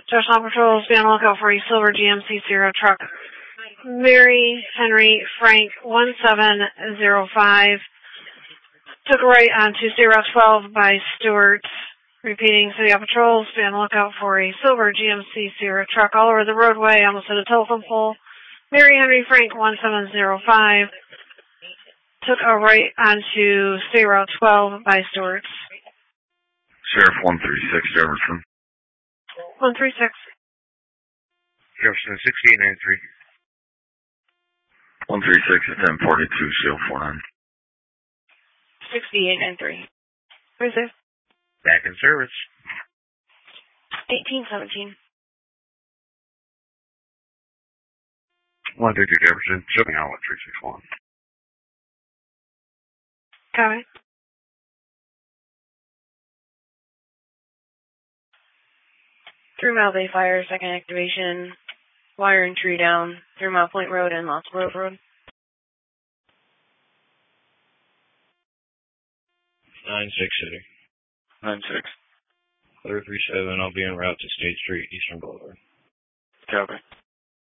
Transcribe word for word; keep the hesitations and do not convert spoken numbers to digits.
Josh Law Patrol, be on the lookout for a silver G M C Sierra truck. Mary Henry Frank one seven zero five. Took a right onto Sierra twelve by Stewart. Repeating, City Hall Patrols, be on the lookout for a silver G M C Sierra truck all over the roadway, almost at a telephone pole. Mary Henry Frank one seven zero five. Took a right onto Sierra twelve by Stewart. Sheriff one thirty-six, Jefferson. one three six. Jefferson sixty-eight ninety-three. one three six is ten forty-two, Shield four nine. sixty-eight ninety-three. Where's this? Back in service. eighteen seventeen. one thirty Jefferson, shipping out at three six one. Copy. Three Mile Bay Fire, second activation. Wire and tree down. Three Mile Point Road and Lost Grove Road. nine six City. nine six. Clear three seven, I'll be en route to State Street, Eastern Boulevard. Copy.